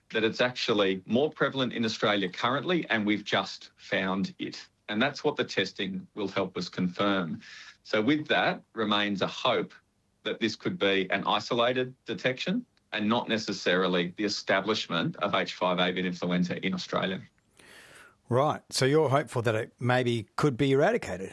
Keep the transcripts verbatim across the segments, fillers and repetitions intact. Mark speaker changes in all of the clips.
Speaker 1: that it's actually more prevalent in Australia currently, and we've just found it. And that's what the testing will help us confirm. So with that remains a hope that this could be an isolated detection and not necessarily the establishment of H five avian influenza in Australia.
Speaker 2: Right. So you're hopeful that it maybe could be eradicated?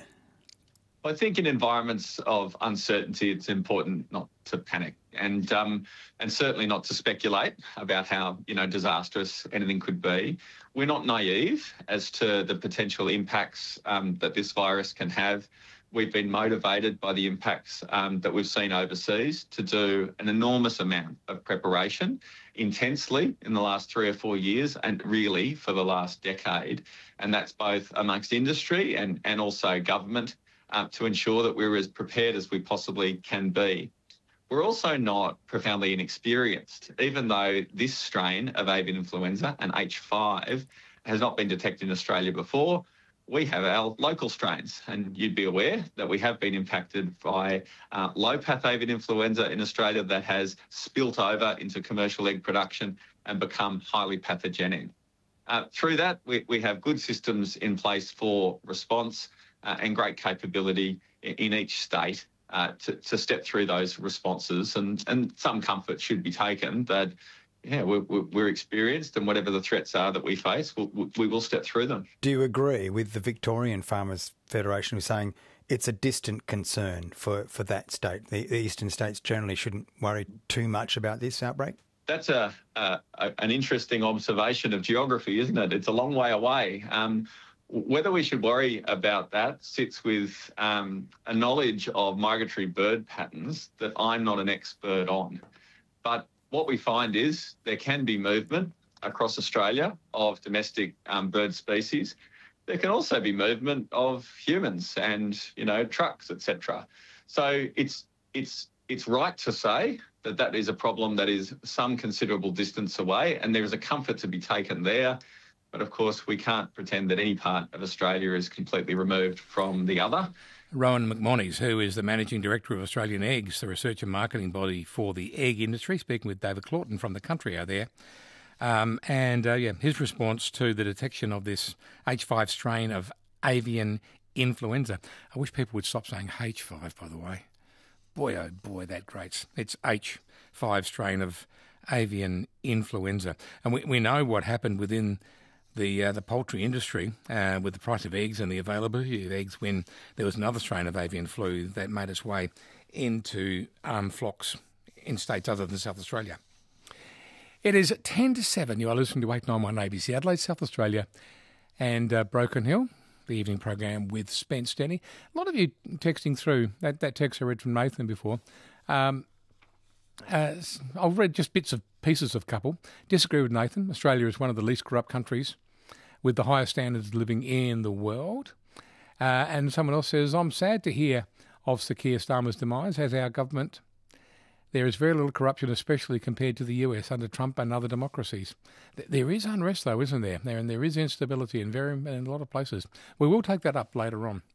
Speaker 1: I think in environments of uncertainty, it's important not to panic and um, and certainly not to speculate about how, you know, disastrous anything could be. We're not naive as to the potential impacts um, that this virus can have. We've been motivated by the impacts um, that we've seen overseas to do an enormous amount of preparation intensely in the last three or four years and really for the last decade. And that's both amongst industry and, and also government uh, to ensure that we're as prepared as we possibly can be. We're also not profoundly inexperienced, even though this strain of avian influenza, an H five, has not been detected in Australia before. We have our local strains, and you'd be aware that we have been impacted by uh, low-path avian influenza in Australia that has spilt over into commercial egg production and become highly pathogenic. Uh, through that, we, we have good systems in place for response uh, and great capability in, in each state uh, to, to step through those responses, and, and some comfort should be taken that Yeah, we're, we're experienced, and whatever the threats are that we face, we'll, we will step through them.
Speaker 2: Do you agree with the Victorian Farmers Federation who's saying it's a distant concern for, for that state? The, the eastern states generally shouldn't worry too much about this outbreak?
Speaker 1: That's a, a, a an interesting observation of geography, isn't it? It's a long way away. Um, whether we should worry about that sits with um, a knowledge of migratory bird patterns that I'm not an expert on. But what we find is there can be movement across Australia of domestic um, bird species. There can also be movement of humans and, you know, trucks, et cetera. So it's it's it's right to say that that is a problem that is some considerable distance away, and there is a comfort to be taken there. But of course, we can't pretend that any part of Australia is completely removed from the other.
Speaker 3: Rowan McMonnies, who is the Managing Director of Australian Eggs, the research and marketing body for the egg industry, speaking with David Claughton from the country out there. Um, and, uh, yeah, his response to the detection of this H five strain of avian influenza. I wish people would stop saying H five, by the way. Boy, oh boy, that grates. It's H five strain of avian influenza. And we, we know what happened within the uh, the poultry industry uh, with the price of eggs and the availability of eggs when there was another strain of avian flu that made its way into um, flocks in states other than South Australia. It is ten to seven. You are listening to eight ninety-one A B C Adelaide, South Australia, and uh, Broken Hill, the evening program with Spence Denny. A lot of you texting through. That, that text I read from Nathan before. Um, uh, I've read just bits of pieces of couple. Disagree with Nathan. Australia is one of the least corrupt countries with the highest standards of living in the world. Uh, and someone else says, I'm sad to hear of Sir Keir Starmer's demise as our government. There is very little corruption, especially compared to the U S under Trump and other democracies. There is unrest, though, isn't there? There and there is instability in very in a lot of places. We will take that up later on.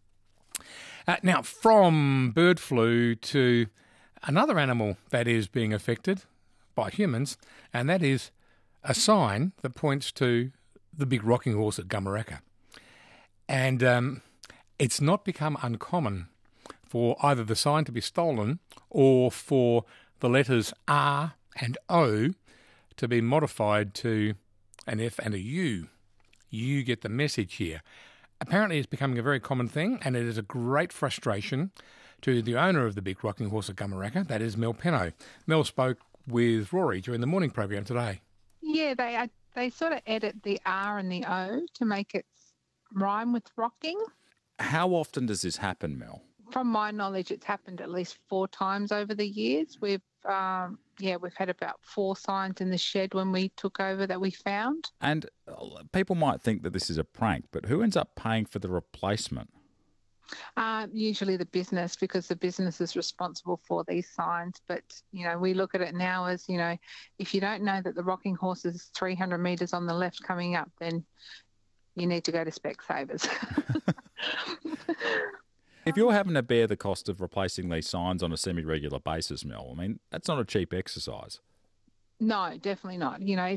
Speaker 3: Uh, now, from bird flu to another animal that is being affected by humans, and that is a sign that points to the big rocking horse at Gumaraka. And um, it's not become uncommon for either the sign to be stolen or for the letters R and O to be modified to an F and a U. You get the message here. Apparently it's becoming a very common thing, and it is a great frustration to the owner of the big rocking horse at Gumaraka, that is Mel Penno. Mel spoke with Rory during the morning program today.
Speaker 4: Yeah, they are, they sort of edit the R and the O to make it rhyme with rocking.
Speaker 5: How often does this happen, Mel?
Speaker 4: From my knowledge, it's happened at least four times over the years. We've, um, yeah, we've had about four signs in the shed when we took over that we found.
Speaker 5: And people might think that this is a prank, but who ends up paying for the replacement?
Speaker 4: Uh, usually the business, because the business is responsible for these signs. But, you know, we look at it now as, you know, if you don't know that the rocking horse is three hundred metres on the left coming up, then you need to go to Specsavers.
Speaker 5: If you're having to bear the cost of replacing these signs on a semi-regular basis, Mel, I mean, that's not a cheap exercise.
Speaker 4: No, definitely not. You know,